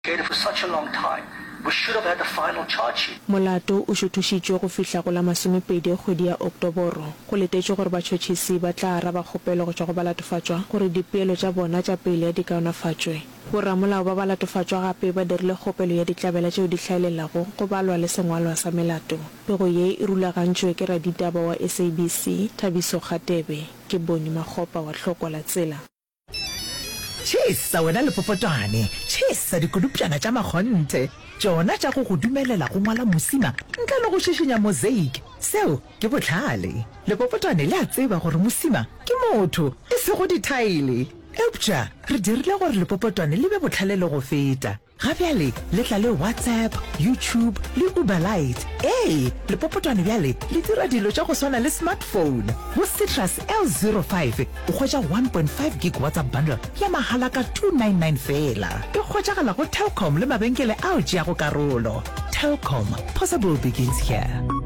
For such a long time, we should have had the final charge sheet. Molato o shothušitšwe go fihla go la 20 kgwedi ya Oktoboro. Go letetšwe gore batšhotšhisi ba tla araba kgopelo go tšwa go ba latofatšwa gore dipeelo tša bona tša pele di kaonafatšwe. Boramolao ba ba latofatšwa gape ba dirile kgopelo ya ditlabela tšeo di hlaelelago go balwa le sengwalwa sa melato. Pego ye e rulagantšwe ke raditaba wa SABC Thabiso Kgatebe ke Boni Makgopa wa Hloko la Tsela. Chesa wena le popotwane, chesa dikolupjana tša magonte, tšona tša go dumelela go ngwala mosima ntle le go šišinya mosaic. Seo ke botlhale. Le popotwane le a tseba gore mosima ke motho e se go dithaele. Eupša re dirile gore le popotwane le be botlhale le go feta. Gabeale le tla le WhatsApp, YouTube le Uber Lite. Le popotwane bjale le dira dilo tša go swana le smartphone. Go Citrus L05 o hwetša 1.5 gig WhatsApp bundle ya mahala ka 299 fela. E hwetšagala go Telkom le mabenkele ao tšeago karolo. Telkom, possible begins here.